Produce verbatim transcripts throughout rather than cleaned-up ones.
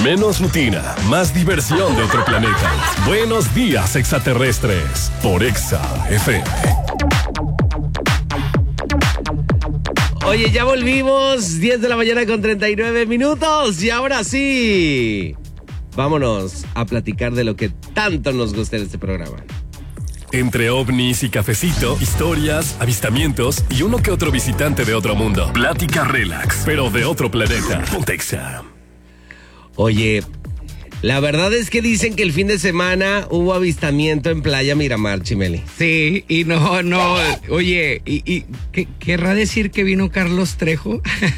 Menos rutina, más diversión de otro planeta. Buenos días, extraterrestres, por Exa F M. Oye, ya volvimos, diez de la mañana con treinta y nueve minutos y ahora sí, vámonos a platicar de lo que tanto nos gusta en este programa. Entre ovnis y cafecito, historias, avistamientos y uno que otro visitante de otro mundo. Plática relax, pero de otro planeta. Ponte Exa. Oye, la verdad es que dicen que el fin de semana hubo avistamiento en Playa Miramar, Chimeli. Sí, y no, no, oye, y, y ¿qué, ¿querrá decir que vino Carlos Trejo?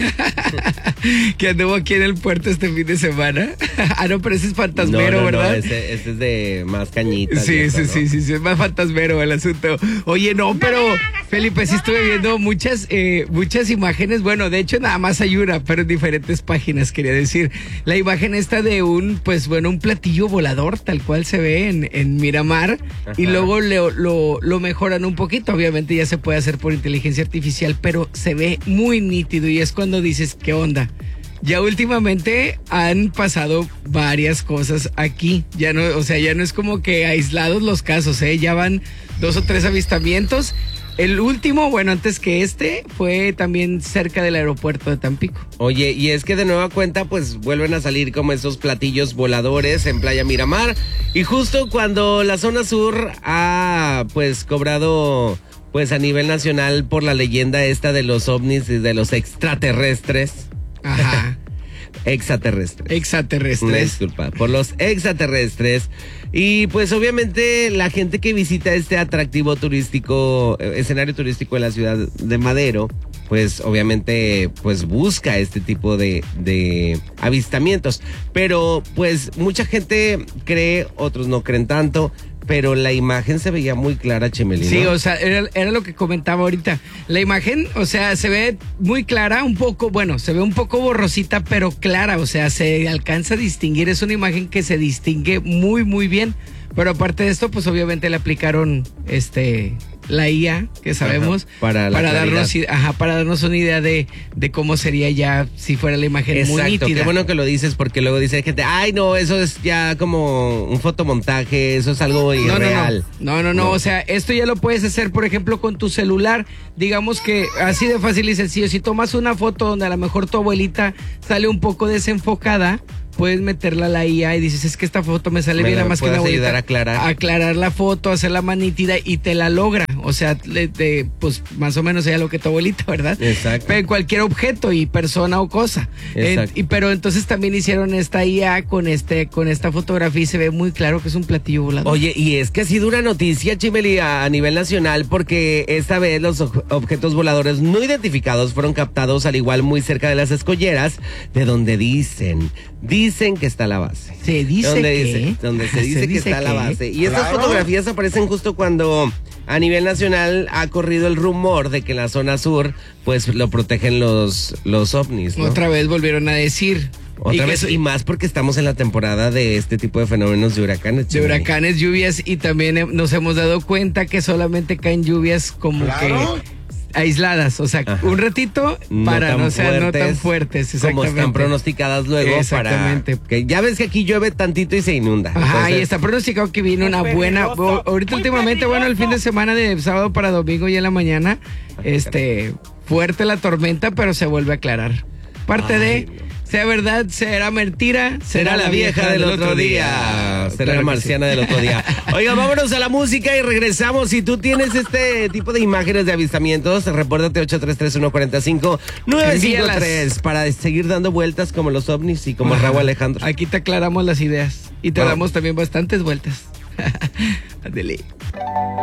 Que anduvo aquí en el puerto este fin de semana. Ah, no, pero ese es fantasmero, no, no, ¿verdad? No, ese, ese es de más cañita. Sí, eso, sí, ¿no? sí, sí, sí, es más fantasmero el asunto. Oye, no, pero Felipe, sí estuve viendo muchas, eh, muchas imágenes. Bueno, de hecho nada más hay una, pero en diferentes páginas, quería decir. La imagen esta de un, pues bueno, un platillo volador, tal cual se ve en, en Miramar. Ajá. Y luego lo, lo, lo mejoran un poquito. Obviamente ya se puede hacer por inteligencia artificial, pero se ve muy nítido y es cuando dices, ¿qué onda? Ya últimamente han pasado varias cosas aquí. Ya no, o sea, ya no es como que aislados los casos, ¿eh? Ya van dos o tres avistamientos. El último, bueno, antes que este, fue también cerca del aeropuerto de Tampico. Oye, y es que de nueva cuenta, pues vuelven a salir como esos platillos voladores en Playa Miramar. Y justo cuando la zona sur ha, pues, cobrado, pues, a nivel nacional por la leyenda esta de los ovnis y de los extraterrestres. Ajá. Extraterrestres. Extraterrestres. Una disculpa, por los extraterrestres. Y pues obviamente la gente que visita este atractivo turístico, escenario turístico de la ciudad de Madero, pues obviamente pues busca este tipo de, de avistamientos. Pero pues mucha gente cree, otros no creen tanto. Pero la imagen se veía muy clara, Chimeli, ¿no? Sí, o sea, era, era lo que comentaba ahorita. La imagen, o sea, se ve muy clara, un poco, bueno, se ve un poco borrosita, pero clara, o sea, se alcanza a distinguir. Es una imagen que se distingue muy, muy bien. Pero aparte de esto, pues obviamente le aplicaron este la I A, que sabemos, ajá, para, para darnos, ajá, para darnos una idea de, de cómo sería ya si fuera la imagen. Exacto, muy nítida. Qué bueno que lo dices, porque luego dice gente, ay no, eso es ya como un fotomontaje, eso es algo irreal. No, no, no, no, no, no. O sea, esto ya lo puedes hacer, por ejemplo, con tu celular. Digamos que así de fácil y sencillo. Si tomas una foto donde a lo mejor tu abuelita sale un poco desenfocada, puedes meterla a la I A y dices, es que esta foto me sale me bien, nada más que la ayudar a aclarar. aclarar la foto, hacerla más nítida y te la logra. O sea, le, te, pues más o menos sería lo que tu abuelita, ¿verdad? Exacto. Pero cualquier objeto y persona o cosa. Eh, y, pero entonces también hicieron esta I A con este, con esta fotografía y se ve muy claro que es un platillo volador. Oye, y es que ha sido una noticia, Chimeli, a, a nivel nacional, porque esta vez los objetos voladores no identificados fueron captados al igual muy cerca de las escolleras, de donde dicen, dicen que está la base. Se dice donde que... Dice, donde se dice, se dice que está que... la base. Y estas claro. fotografías aparecen justo cuando a nivel nacional ha corrido el rumor de que en la zona sur, pues lo protegen los, los ovnis, ¿no? Otra vez volvieron a decir... Otra y vez, que, y más porque estamos en la temporada de este tipo de fenómenos de huracanes. De huracanes, lluvias, y también nos hemos dado cuenta que solamente caen lluvias como ¿Claro? que aisladas, o sea, ajá, un ratito para no, no ser no tan fuertes, como están pronosticadas luego. Exactamente. Para que ya ves que aquí llueve tantito y se inunda. Ajá, entonces, y está pronosticado que viene una buena, ahorita últimamente, peligroso. Bueno, el fin de semana de sábado para domingo y en la mañana, este, fuerte la tormenta, pero se vuelve a aclarar. Parte Ay, de... No. Sea verdad, será mentira, será, será la vieja, vieja del, del otro día. día. Será claro la marciana sí. del otro día. Oiga, vámonos a la música y regresamos. Si tú tienes este tipo de imágenes de avistamientos, repórtate ocho tres tres uno cuatro cinco nueve cinco tres para seguir dando vueltas como los ovnis y como Ajá. Raúl Alejandro. Aquí te aclaramos las ideas y te wow. damos también bastantes vueltas. Adele.